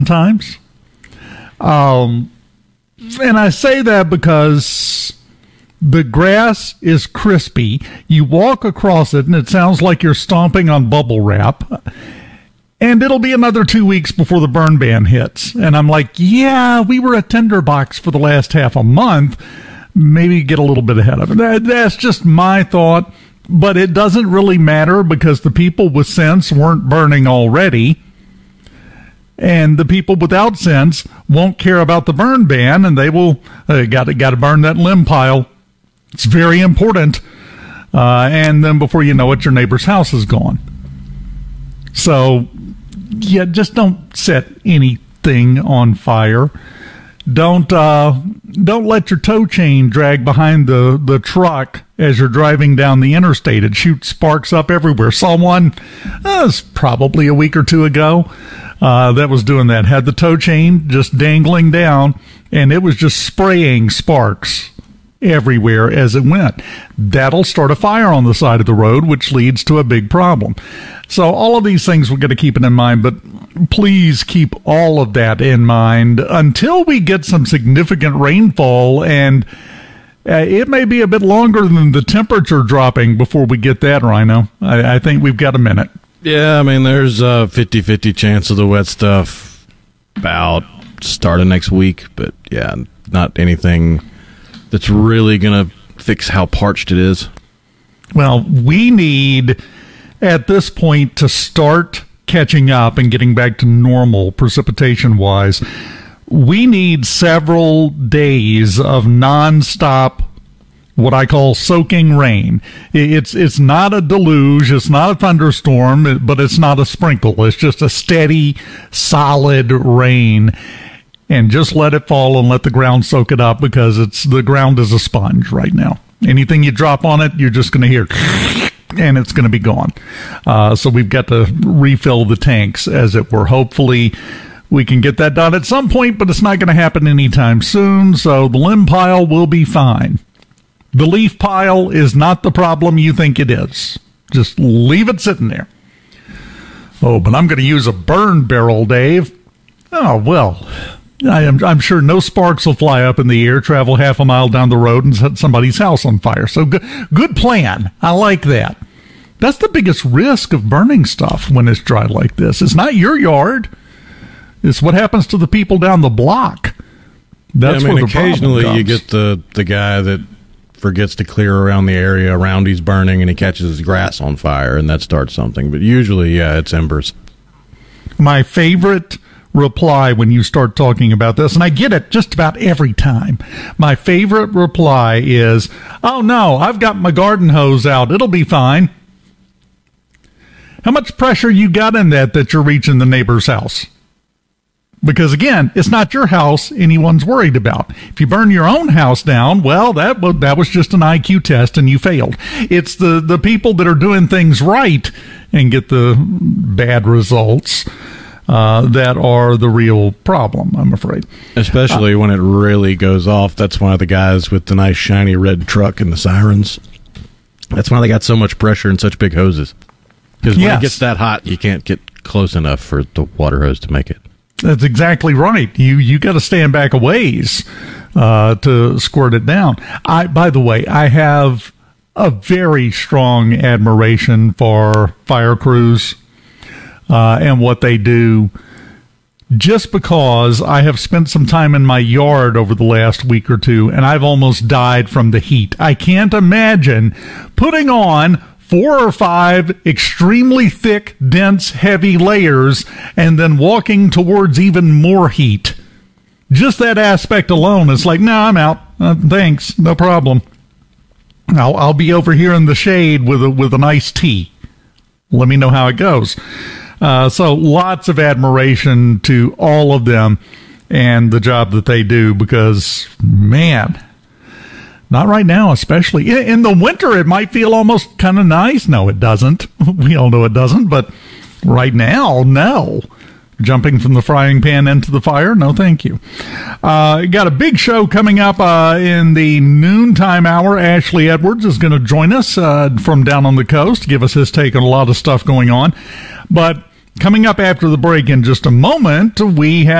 times. And I say that because the grass is crispy. You walk across it, and it sounds like you're stomping on bubble wrap. And it'll be another 2 weeks before the burn ban hits. And I'm like, yeah, we were a tinderbox for the last half a month. Maybe get a little bit ahead of it. That's just my thought. But it doesn't really matter because the people with sense weren't burning already. And the people without sense won't care about the burn ban, and they will got to burn that limb pile. It's very important. And then before you know it, your neighbor's house is gone. So, yeah, just don't set anything on fire. Don't let your tow chain drag behind the truck as you're driving down the interstate. It shoots sparks up everywhere. Saw one, it was probably a week or two ago, that was doing that. Had the tow chain just dangling down, and it was just spraying sparks everywhere as it went. That'll start a fire on the side of the road, which leads to a big problem. So all of these things we're going to keep it in mind, but please keep all of that in mind until we get some significant rainfall, and it may be a bit longer than the temperature dropping before we get that, Rhino. I think we've got a minute. Yeah, I mean, there's a 50-50 chance of the wet stuff about starting next week, but yeah, not anything that's really going to fix how parched it is. Well, we need, at this point, to start catching up and getting back to normal precipitation-wise. We need several days of nonstop, what I call soaking rain. It's not a deluge, it's not a thunderstorm, but it's not a sprinkle. It's just a steady, solid rain. And just let it fall and let the ground soak it up, because the ground is a sponge right now. Anything you drop on it, you're just going to hear, and it's going to be gone. So we've got to refill the tanks, as it were. Hopefully we can get that done at some point, but it's not going to happen anytime soon. So the limb pile will be fine. The leaf pile is not the problem you think it is. Just leave it sitting there. Oh, but I'm going to use a burn barrel, Dave. Oh, well, I'm sure no sparks will fly up in the air, travel half a mile down the road, and set somebody's house on fire. So good plan. I like that. That's the biggest risk of burning stuff when it's dry like this. It's not your yard. It's what happens to the people down the block. That's where the occasionally problem you get the guy that forgets to clear around the area around he's burning, and he catches his grass on fire, and that starts something. But usually, yeah, it's embers. My favorite reply when you start talking about this, and I get it just about every time, my favorite reply is, oh no, I've got my garden hose out, it'll be fine. How much pressure you got in that you're reaching the neighbor's house? Because again, it's not your house anyone's worried about. If you burn your own house down, well, that was just an IQ test and you failed. It's the people that are doing things right and get the bad results that are the real problem, I'm afraid. Especially when it really goes off. That's why the guys with the nice shiny red truck and the sirens, that's why they got so much pressure and such big hoses. Because when it gets that hot, you can't get close enough for the water hose to make it. That's exactly right. You got to stand back a ways to squirt it down. By the way, I have a very strong admiration for fire crews and what they do, just because I have spent some time in my yard over the last week or two, and I've almost died from the heat. I can't imagine putting on 4 or 5 extremely thick, dense, heavy layers and then walking towards even more heat. Just that aspect alone is like, no, I'm out. Thanks, no problem. I'll be over here in the shade with an iced tea. Let me know how it goes. So lots of admiration to all of them and the job that they do, because, man, not right now, especially. In the winter, it might feel almost kind of nice. No, it doesn't. We all know it doesn't. But right now, no. Jumping from the frying pan into the fire, no thank you. Got a big show coming up in the noontime hour. Ashley Edwards is going to join us from down on the coast, give us his take on a lot of stuff going on. But Coming up after the break in just a moment, we have